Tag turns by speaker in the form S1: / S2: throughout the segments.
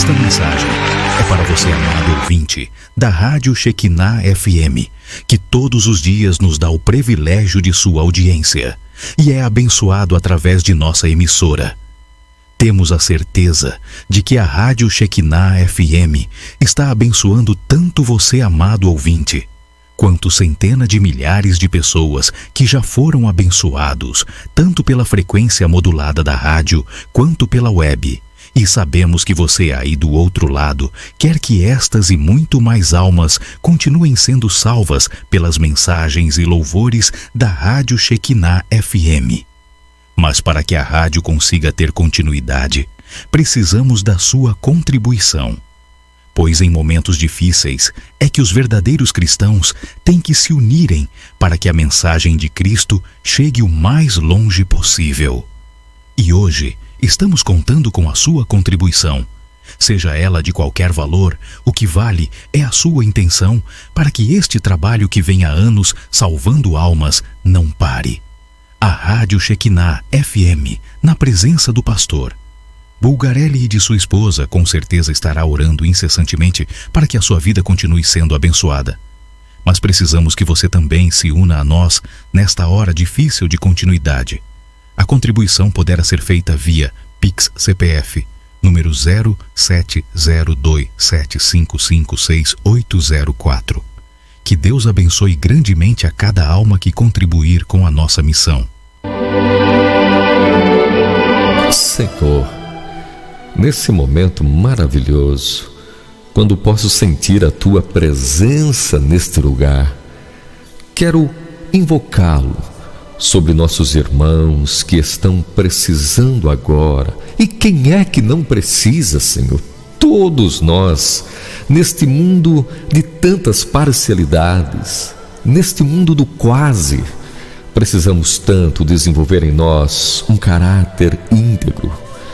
S1: Esta mensagem é para você, amado ouvinte, da Rádio Shekinah FM, que todos os dias nos dá o privilégio de sua audiência e é abençoado através de nossa emissora. Temos a certeza de que a Rádio Shekinah FM está abençoando tanto você, amado ouvinte, quanto centenas de milhares de pessoas que já foram abençoados, tanto pela frequência modulada da rádio, quanto pela web. E sabemos que você aí do outro lado quer que estas e muito mais almas continuem sendo salvas pelas mensagens e louvores da Rádio Shekinah FM. Mas para que a rádio consiga ter continuidade, precisamos da sua contribuição. Pois em momentos difíceis é que os verdadeiros cristãos têm que se unirem para que a mensagem de Cristo chegue o mais longe possível. E hoje estamos contando com a sua contribuição. Seja ela de qualquer valor, o que vale é a sua intenção para que este trabalho que vem há anos salvando almas não pare. A Rádio Shekinah FM, na presença do pastor Bulgarelli e de sua esposa, com certeza estará orando incessantemente para que a sua vida continue sendo abençoada. Mas precisamos que você também se una a nós nesta hora difícil de continuidade. A contribuição poderá ser feita via Pix CPF, número 070275568804. Que Deus abençoe grandemente a cada alma que contribuir com a nossa missão.
S2: Senhor, nesse momento maravilhoso, quando posso sentir a Tua presença neste lugar, quero invocá-lo sobre nossos irmãos que estão precisando agora. E quem é que não precisa, Senhor? Todos nós, neste mundo de tantas parcialidades, neste mundo do quase, precisamos tanto desenvolver em nós um caráter íntegro.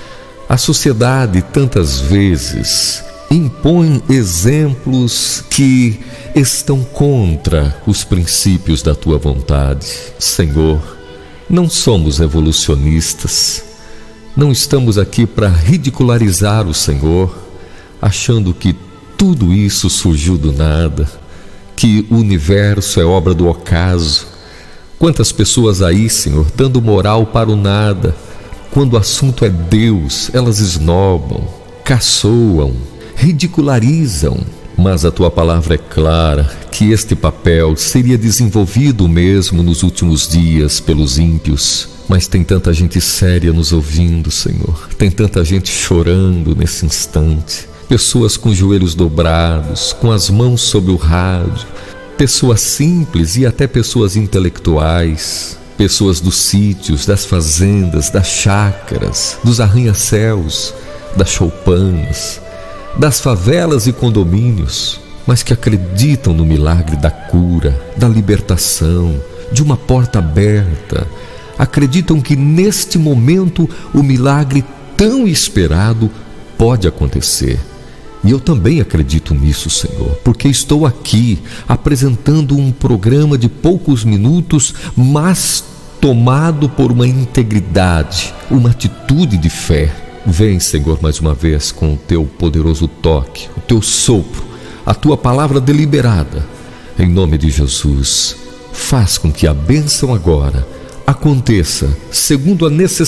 S2: A sociedade tantas vezes impõe exemplos que estão contra os princípios da Tua vontade. Senhor, não somos evolucionistas, não estamos aqui para ridicularizar o Senhor, achando que tudo isso surgiu do nada, que o universo é obra do acaso. Quantas pessoas aí, Senhor, dando moral para o nada. Quando o assunto é Deus, elas esnobam, caçoam, ridicularizam. Mas a Tua palavra é clara que este papel seria desenvolvido mesmo nos últimos dias pelos ímpios. Mas tem tanta gente séria nos ouvindo, Senhor. Tem tanta gente chorando nesse instante. Pessoas com joelhos dobrados, com as mãos sobre o rádio. Pessoas simples e até pessoas intelectuais, pessoas dos sítios, das fazendas, das chácaras, dos arranha-céus, das choupanas, das favelas e condomínios, mas que acreditam no milagre da cura, da libertação, de uma porta aberta. Acreditam que neste momento o milagre tão esperado pode acontecer. E eu também acredito nisso, Senhor, porque estou aqui apresentando um programa de poucos minutos, mas tomado por uma integridade, uma atitude de fé. Vem, Senhor, mais uma vez com o Teu poderoso toque, o Teu sopro, a Tua palavra deliberada. Em nome de Jesus, faz com que a bênção agora aconteça segundo a necessidade